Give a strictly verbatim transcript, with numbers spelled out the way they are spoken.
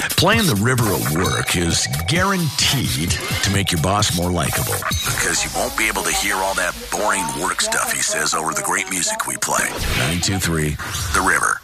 Playing the river at work is guaranteed to make your boss more likable. Because you won't be able to hear all that boring work stuff he says over the great music we play. nine two three The River.